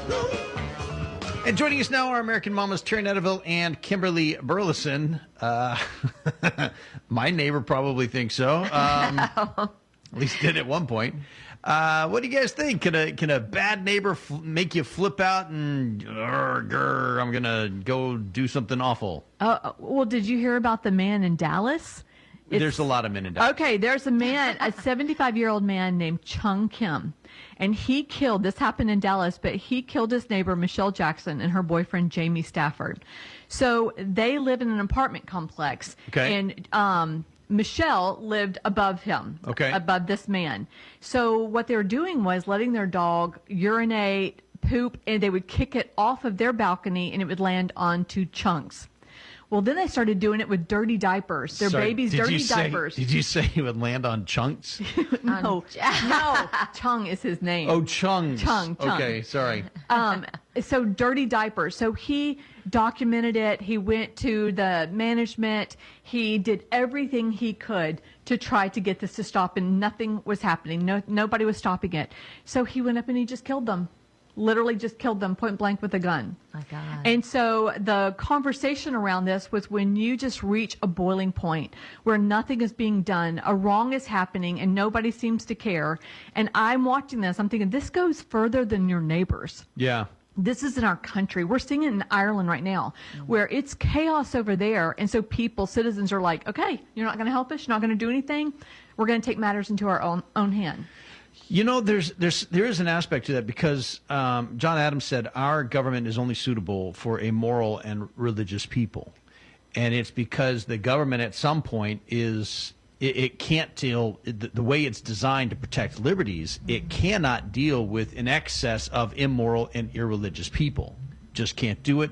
And joining us now are American Mamas Terry Netterville and Kimberly Burleson. My neighbor probably thinks so. At least did at one point. What do you guys think? Can a bad neighbor make you flip out and I'm going to go do something awful? Well, did you hear about the man in Dallas? There's a lot of men in Dallas. Okay, there's a man, a 75-year-old man named Chung Kim. And he killed, this happened in Dallas, but he killed his neighbor, Michelle Jackson, and her boyfriend, Jamie Stafford. So they live in an apartment complex. Okay. And Michelle lived above him, above this man. So what they were doing was letting their dog urinate, poop, and they would kick it off of their balcony, and it would land onto Chung's. Well, then they started doing it with dirty diapers. Their babies' dirty diapers. Did you say he would land on Chunks? No, Chung is his name. Oh, Chunks. Chung. Okay, sorry. So dirty diapers. So he documented it. He went to the management. He did everything he could to try to get this to stop, and nothing was happening. Nobody was stopping it. So he went up and he just killed them. Literally just killed them point blank with a gun. My God. And so the conversation around this was when you just reach a boiling point where nothing is being done, a wrong is happening, and nobody seems to care. And I'm watching this, I'm thinking, this goes further than your neighbors. Yeah. This is in our country. We're seeing it in Ireland right now, where it's chaos over there. And so citizens are like, okay, you're not going to help us? You're not going to do anything? We're going to take matters into our own hand. You know, there is an aspect to that because John Adams said our government is only suitable for a moral and religious people. And it's because the government at some point it can't deal, the way it's designed to protect liberties, it cannot deal with an excess of immoral and irreligious people. Just can't do it.